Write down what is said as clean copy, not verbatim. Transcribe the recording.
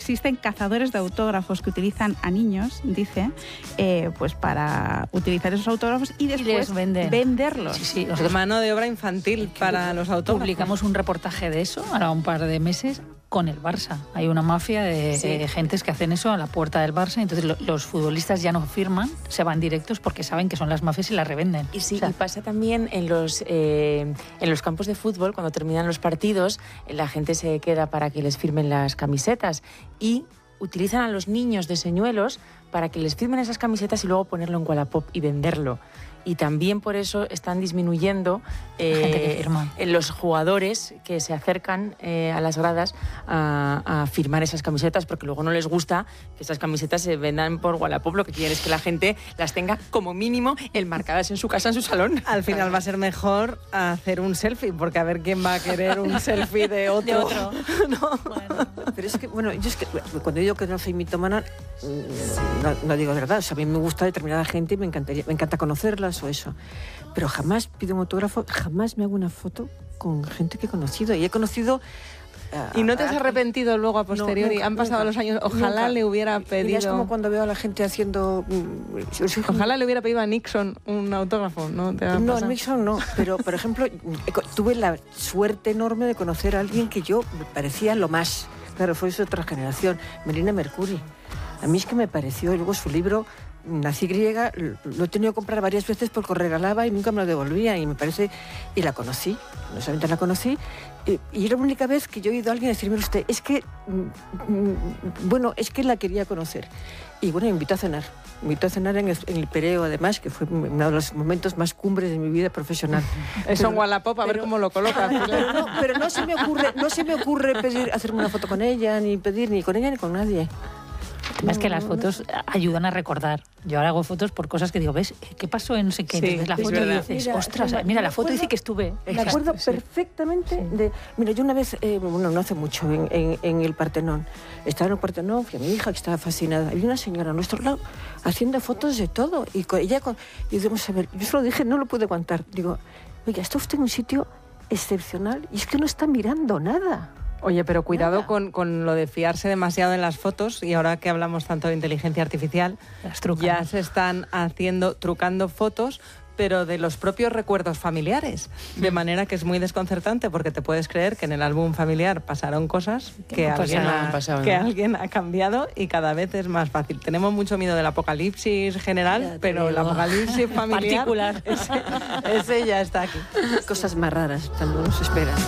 existen cazadores de autógrafos que utilizan a niños, dice, pues para utilizar esos autógrafos y después venderlos. Sí, mano de obra infantil para los autógrafos. Publicamos un reportaje de eso ahora un par de meses con el Barça. Hay una mafia de gentes que hacen eso a la puerta del Barça, entonces los futbolistas ya no firman, se van directos porque saben que son las mafias y las revenden. Y sí, y pasa también en los campos de fútbol, cuando terminan los partidos, la gente se queda para que les firmen las camisetas y utilizan a los niños de señuelos para que les firmen esas camisetas y luego ponerlo en Wallapop y venderlo. Y también por eso están disminuyendo los jugadores que se acercan a las gradas a firmar esas camisetas, porque luego no les gusta que esas camisetas se vendan por Wallapop. Lo que quieren es que la gente las tenga como mínimo enmarcadas en su casa, en su salón. Al final va a ser mejor hacer un selfie, porque a ver quién va a querer un selfie de otro. ¿No? Bueno. Pero es que, bueno, yo es que cuando digo que no soy mitómana, no digo de verdad. O sea, a mí me gusta determinada gente y me encanta conocerla o eso, pero jamás pido un autógrafo, jamás me hago una foto con gente que he conocido, y he conocido... ¿Y no te has arrepentido luego a posteriori? No, Han pasado los años, ojalá le hubiera pedido... Es como cuando veo a la gente haciendo... Ojalá le hubiera pedido a Nixon un autógrafo, ¿no? No, a Nixon no, pero por ejemplo, tuve la suerte enorme de conocer a alguien que yo me parecía lo más... Claro, fue de otra generación, Melina Mercuri. A mí es que me pareció, y luego su libro... Nací griega, lo he tenido que comprar varias veces porque regalaba y nunca me lo devolvía, y me parece, y la conocí, no solamente la conocí, y era la única vez que yo he oído a alguien decirme, usted, es que, bueno, es que la quería conocer. Y bueno, me invitó a cenar en el Pireo, además, que fue uno de los momentos más cumbres de mi vida profesional. Eso en Wallapop, a ver cómo lo colocas. Pero no se me ocurre hacerme una foto con ella, ni con ella ni con nadie. Es que las fotos ayudan a recordar. Yo ahora hago fotos por cosas que digo, ¿ves? ¿Qué pasó en no sé qué? Sí, entonces la foto y dices, ostras, mira, la foto dice que estuve. Me acuerdo perfectamente de... Mira, yo una vez, no hace mucho, en el Partenón. Estaba en el Partenón, fui a mi hija que estaba fascinada. Había una señora a nuestro lado haciendo fotos de todo. Y digamos, a ver, yo se lo dije, no lo pude aguantar. Digo, oiga, está usted en un sitio excepcional y es que no está mirando nada. Oye, pero cuidado con lo de fiarse demasiado en las fotos, y ahora que hablamos tanto de inteligencia artificial, ya se están trucando fotos, pero de los propios recuerdos familiares, de manera que es muy desconcertante, porque te puedes creer que en el álbum familiar pasaron cosas que alguien ha cambiado, y cada vez es más fácil. Tenemos mucho miedo del apocalipsis general, pero el apocalipsis familiar particular, ese ya está aquí. Cosas más raras, también nos esperan.